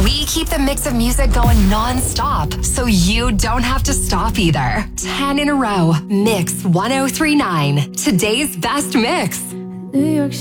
We keep the mix of music going non-stop, so you don't have to stop either. 10 in a row. Mix 1039. Today's best mix. New York